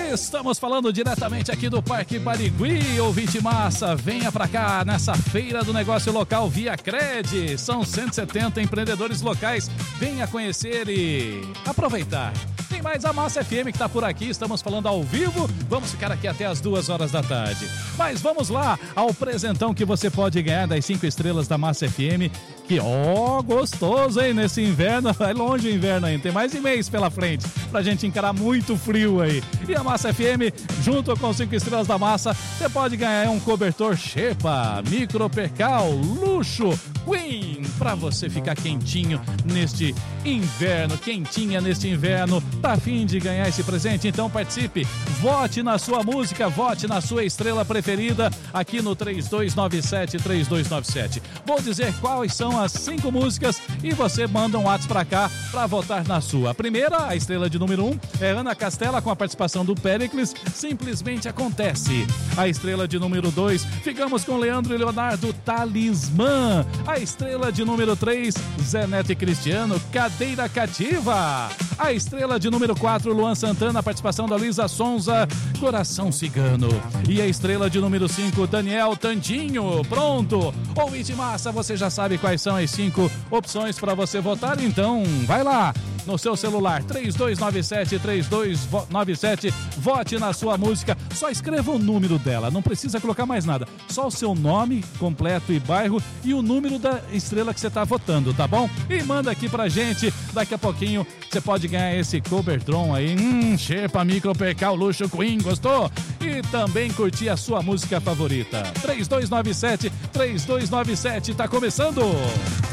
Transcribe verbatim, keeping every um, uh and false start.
Estamos falando diretamente aqui do Parque Barigui, ouvinte massa, venha pra cá nessa feira do negócio local Via Cred. São cento e setenta empreendedores locais, venha conhecer e aproveitar. Tem mais a Massa F M que tá por aqui, estamos falando ao vivo, vamos ficar aqui até as duas horas da tarde. Mas vamos lá ao presentão que você pode ganhar das cinco estrelas da Massa F M, que ó, oh, gostoso, hein, nesse inverno, vai longe o inverno ainda, tem mais de mês pela frente, pra gente encarar muito frio aí. E a Massa F M, junto com cinco estrelas da Massa, você pode ganhar um cobertor Xepa, Micro Percal, luxo, Queen, pra você ficar quentinho neste inverno, quentinha neste inverno. Tá a fim de ganhar esse presente? Então participe, vote na sua música, vote na sua estrela preferida aqui no três dois nove sete, três dois nove sete. Vou dizer quais são as cinco músicas e você manda um WhatsApp pra cá pra votar na sua. A primeira, a estrela de número um, é Ana Castela com a participação do Péricles, Simplesmente Acontece. A estrela de número dois, ficamos com Leandro e Leonardo, Talismã. A estrela de número três, Zé Neto e Cristiano, Cadeira Cativa. A estrela de número quatro, Luan Santana, a participação da Luísa Sonza, Coração Cigano. E a estrela de número cinco, Daniel Tandinho. Pronto! Ouvinte massa, você já sabe quais são as cinco opções para você votar, então vai lá no seu celular, três dois nove sete, três dois nove sete, vote na sua música, só escreva o número dela, não precisa colocar mais nada, só o seu nome completo e bairro e o número da estrela que você está votando, tá bom? E manda aqui pra gente, daqui a pouquinho você pode ganhar esse Cobertron aí, hum, Xepa, Micro Percal, luxo, Queen, gostou? E também curtir a sua música favorita, três dois nove sete, três dois nove sete, tá começando!